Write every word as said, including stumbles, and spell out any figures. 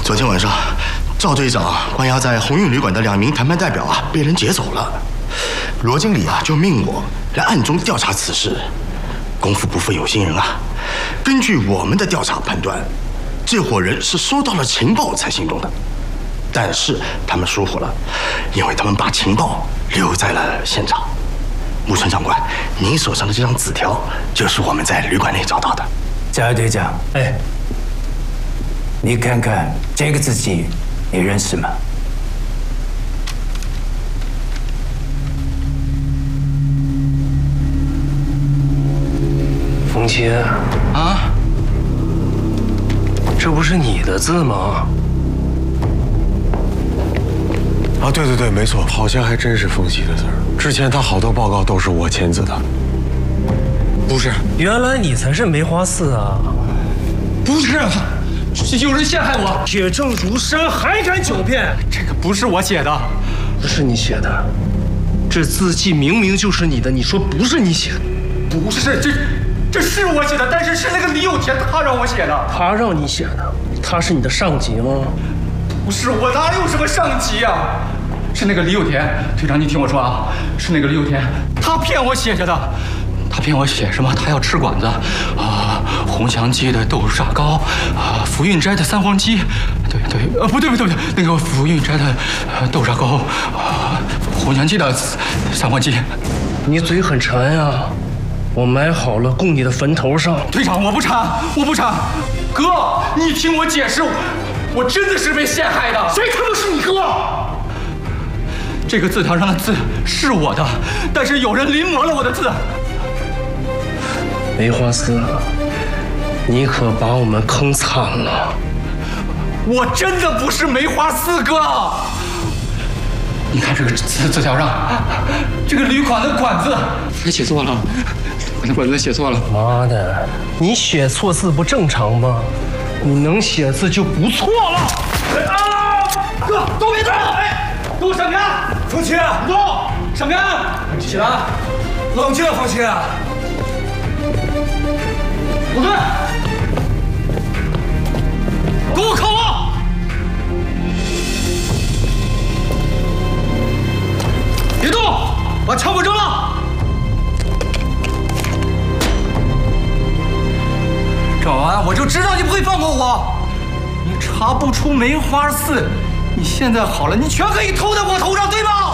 昨天晚上，赵队长关押在鸿运旅馆的两名谈判代表啊，被人劫走了。罗经理啊，就命我来暗中调查此事。功夫不负有心人啊，根据我们的调查判断，这伙人是收到了情报才行动的。但是他们疏忽了，因为他们把情报留在了现场。木村长官，您手上的这张纸条就是我们在旅馆内找到的。 贾队长，哎，你看看这个字迹，你认识吗？ 冯清啊，这不是你的字吗？ 啊，对对对，没错，好像还真是冯喜的字儿。之前他好多报告都是我签字的。 不是，原来你才是梅花四啊！ 不是，有人陷害我， 铁证如山，还敢狡辩？ 这个不是我写的， 不是你写的，这字迹明明就是你的，你说不是你写的？ 不是，这这是我写的，但是是那个李有田他让我写的。 他让你写的？他是你的上级吗？ 不是，我哪有什么上级呀、啊？是那个李有田队长，你听我说啊，是那个李有田，他骗我写下的。他骗我写什么？他要吃馆子啊，红祥记的豆沙糕啊，福运斋的三黄鸡，对对，呃，不对不对不对，那个福运斋的豆沙糕啊，红祥记的三黄鸡。 你嘴很馋呀，我买好了供你的坟头上。 队长，我不馋，我不馋。哥，你听我解释，我真的是被陷害的。 谁他妈是你哥？ 这个字条上的字是我的，但是有人临摹了我的字。 梅花四，你可把我们坑惨了！ 我真的不是梅花四哥，你看这个字字条上，这个旅馆的馆子，我写错了，我的馆子写错了。 妈的，你写错字不正常吗？你能写字就不错了。啊！哥，都别动！哎，给我闪开！ 冯清， 动！闪开！ 起来，冷静，冯清。 不对， 给我靠我！别动，把枪给我扔了。赵安，我就知道你不会放过我。你查不出梅花四，你现在好了，你全可以偷在我头上，对吗？